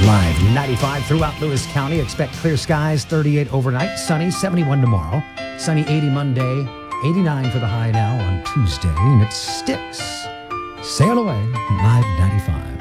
Live 95 throughout Lewis County. Expect clear skies, 38 overnight, sunny, 71 tomorrow, sunny 80 Monday, 89 for the high now on Tuesday, and it sticks. Sail away, Live 95.